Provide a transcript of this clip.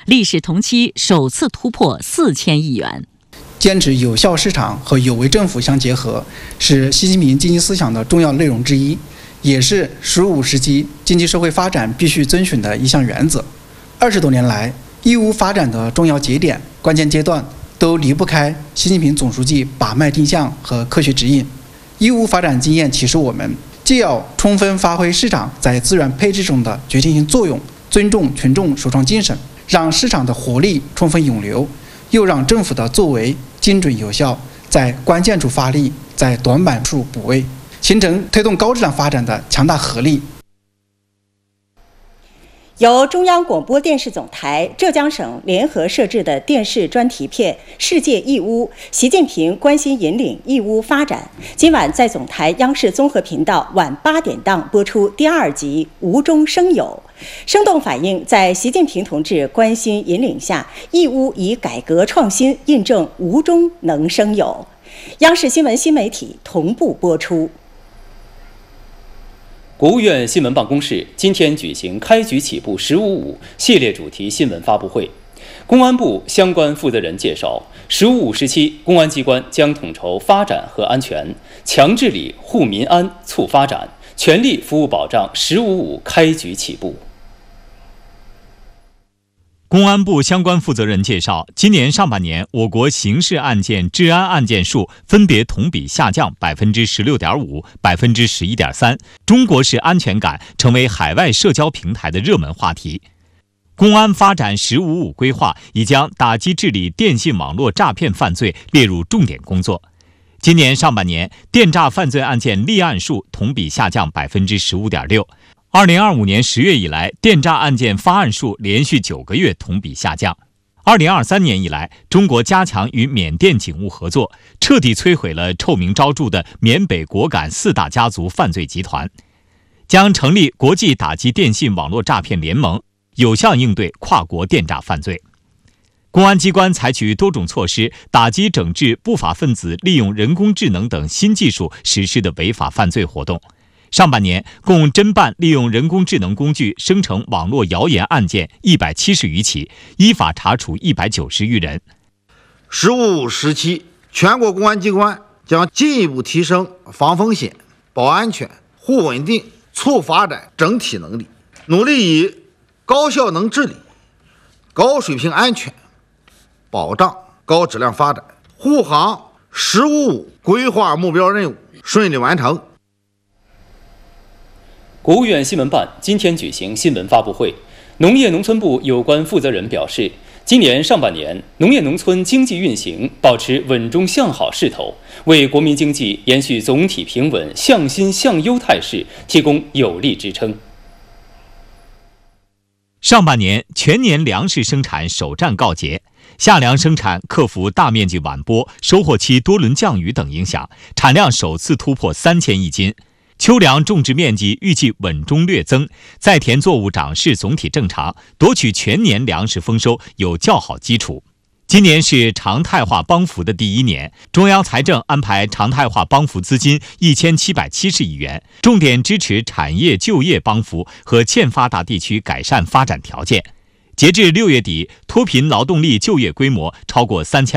历史同期首次突破4000亿元。 坚持有效市场和有为政府相结合，是习近平经济思想的重要内容之一，也是“十五”时期经济社会发展必须遵循的一项原则。20多年来，义乌发展的重要节点、关键阶段都离不开习近平总书记把脉定向和科学指引。义乌发展经验启示我们，既要充分发挥市场在资源配置中的决定性作用，尊重群众首创精神，让市场的活力充分涌流，又让政府的作为精准有效，在关键处发力，在短板处补位，形成推动高质量发展的强大合力。 由中央广播电视总台、浙江省联合摄制的电视专题片《世界义乌：习近平关心引领义乌发展》，今晚在总台央视综合频道晚8点档播出第2集《无中生有》，生动反映在习近平同志关心引领下，义乌以改革创新印证无中能生有。央视新闻新媒体同步播出。 国务院新闻办公室今天举行开局起步“15.5”系列主题新闻发布会。公安部相关负责人介绍，“15.5”时期，公安机关将统筹发展和安全，强治理、护民安、促发展，全力服务保障“15.5”开局起步。 公安部相关负责人介绍，今年上半年，我国刑事案件、治安案件数分别同比下降16.5%、11.3%，中国式安全感成为海外社交平台的热门话题。公安发展“15.5”规划已将打击治理电信网络诈骗犯罪列入重点工作。今年上半年，电诈犯罪案件立案数同比下降15.6%。2025年10月以来，电诈案件发案数连续9个月同比下降。2023年以来，中国加强与缅甸警务合作，彻底摧毁了臭名昭著的缅北果敢4大家族犯罪集团，将成立国际打击电信网络诈骗联盟，有效应对跨国电诈犯罪。公安机关采取多种措施，打击整治不法分子利用人工智能等新技术实施的违法犯罪活动。上半年共侦办利用人工智能工具生成网络谣言案件170余起，依法查处190余人。 “15.5”时期，全国公安机关将进一步提升防风险、保安全、护稳定、促发展整体能力，努力以高效能治理、高水平安全保障高质量发展，护航“15.5”规划目标任务顺利完成。 国务院新闻办今天举行新闻发布会，农业农村部有关负责人表示，今年上半年，农业农村经济运行保持稳中向好势头，为国民经济延续总体平稳、向新向优态势提供有力支撑。 上半年全年粮食生产首战告捷，夏粮生产克服大面积晚播、收获期多轮降雨等影响，产量首次突破3000亿斤。秋粮种植面积预计稳中略增，在田作物长势总体正常，夺取全年粮食丰收有较好基础。今年是常态化帮扶的第1年，中央财政安排常态化帮扶资金1770亿元，重点支持产业就业帮扶和欠发达地区改善发展条件。截至6月底，脱贫劳动力就业规模超过3200